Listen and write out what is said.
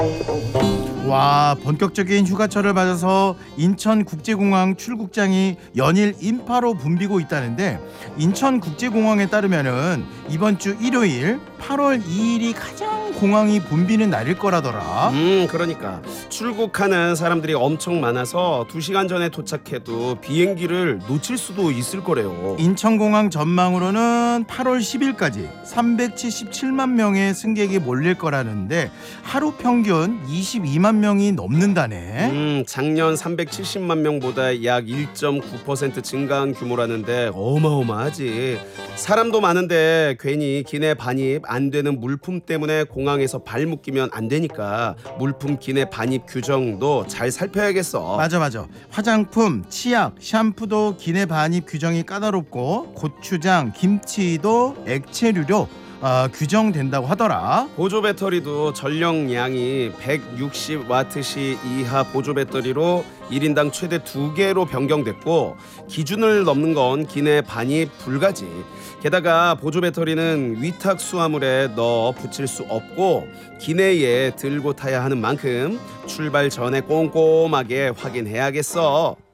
와, 본격적인 휴가철을 맞아서 인천국제공항 출국장이 연일 인파로 붐비고 있다는데, 인천국제공항에 따르면은 이번 주 일요일 8월 2일이 가장 공항이 붐비는 날일 거라더라. 그러니까 출국하는 사람들이 엄청 많아서 2시간 전에 도착해도 비행기를 놓칠 수도 있을 거래요. 인천공항 전망으로는 8월 10일까지 377만 명의 승객이 몰릴 거라는데, 하루 평균 22만 명이 넘는다네. 작년 370만 명보다 약 1.9% 증가한 규모라는데 어마어마하지. 사람도 많은데 괜히 기내 반입 안 되는 물품 때문에 공항에서 발 묶이면 안 되니까 물품 기내 반입 규정도 잘 살펴야겠어. 맞아. 화장품, 치약, 샴푸도 기내 반입 규정이 까다롭고, 고추장, 김치도 액체류로 규정된다고 하더라. 보조 배터리도 전력량이 160와트시 이하 보조 배터리로 1인당 최대 2개로 변경됐고, 기준을 넘는 건 기내 반입 불가지. 게다가 보조 배터리는 위탁 수화물에 넣어 붙일 수 없고, 기내에 들고 타야 하는 만큼 출발 전에 꼼꼼하게 확인해야겠어.